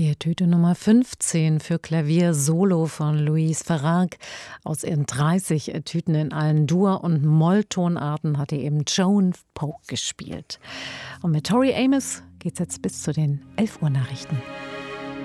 Die Etüde Nummer 15 für Klavier Solo von Louise Farag. Aus ihren 30 Etüden in allen Dur- und Molltonarten hat eben Joan Polk gespielt. Und mit Tori Amos geht's jetzt bis zu den 11 Uhr Nachrichten.